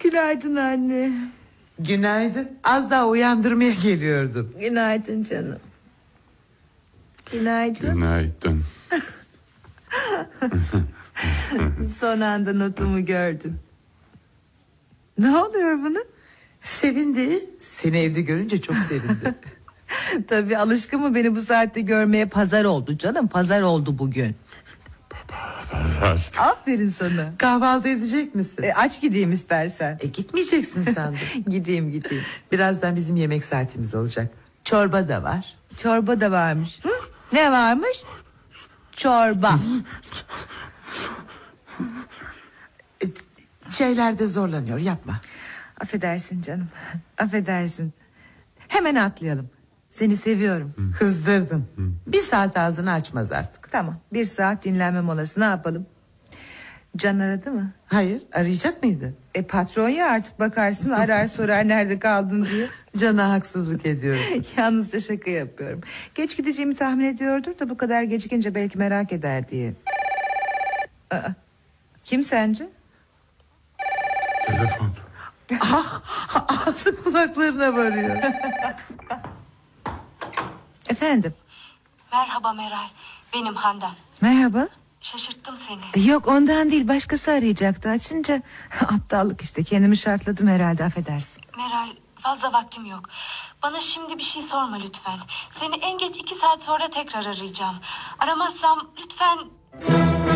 Günaydın anne. Günaydın. Az daha uyandırmaya geliyordum. Günaydın canım. Günaydın. Günaydın. Son anda notumu gördün. Ne oluyor buna? Sevindi. Seni evde görünce çok sevindi. Tabii alışkın mı beni bu saatte görmeye? Pazar oldu canım, pazar oldu bugün. Pazar. Aferin sana. Kahvaltı edecek misin? Aç gideyim istersen. Gitmeyeceksin sandım. Gideyim. Birazdan bizim yemek saatimiz olacak. Çorba da var. Çorba da varmış. Hı? Ne varmış? Çorba. Şeylerde zorlanıyor, yapma. Affedersin canım. Affedersin. Hemen atlayalım. Seni seviyorum. Kızdırdın. Bir saat ağzını açmaz artık. Tamam, 1 saat dinlenme molası, ne yapalım? Can aradı mı? Hayır, arayacak mıydı? Patron ya, artık bakarsın, arar sorar nerede kaldın diye. Cana haksızlık ediyorum. Yalnızca şaka yapıyorum. Geç gideceğimi tahmin ediyordur da bu kadar gecikince belki merak eder diye. Kim sence? Telefon. Ağzı kulaklarına varıyor. Efendim? Merhaba Meral, benim Handan. Merhaba. Şaşırttım seni. Yok, ondan değil, başkası arayacaktı. Açınca aptallık işte, kendimi şartladım herhalde, affedersin. Meral, fazla vaktim yok. Bana şimdi bir şey sorma lütfen. Seni en geç 2 saat sonra tekrar arayacağım. Aramazsam lütfen...